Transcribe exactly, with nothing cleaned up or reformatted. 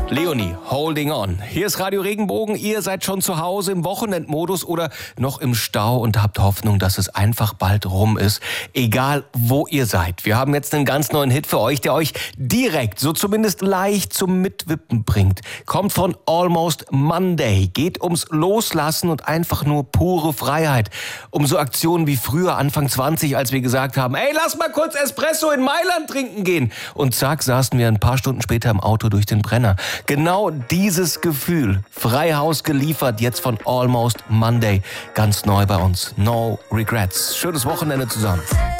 Leonie, Holding On. Hier ist Radio Regenbogen. Ihr seid schon zu Hause im Wochenendmodus oder noch im Stau und habt Hoffnung, dass es einfach bald rum ist. Egal, wo ihr seid. Wir haben jetzt einen ganz neuen Hit für euch, der euch direkt, so zumindest leicht zum Mitwippen bringt. Kommt von Almost Monday. Geht ums Loslassen und einfach nur pure Freiheit. Um so Aktionen wie früher, Anfang zwanzig, als wir gesagt haben, ey, lass mal kurz Espresso in Mailand trinken gehen. Und zack, saßen wir ein paar Stunden später im Auto durch den Brenner. Genau dieses Gefühl, Freihaus geliefert, jetzt von Almost Monday. Ganz neu bei uns. No Regrets. Schönes Wochenende zusammen.